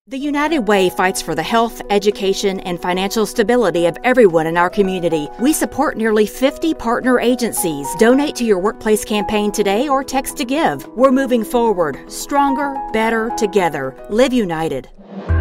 The United Way fights for the health, education, and financial stability of everyone in our community. We support nearly 50 partner agencies. Donate to your workplace campaign today or text to give. We're moving forward, stronger, better, together. Live United.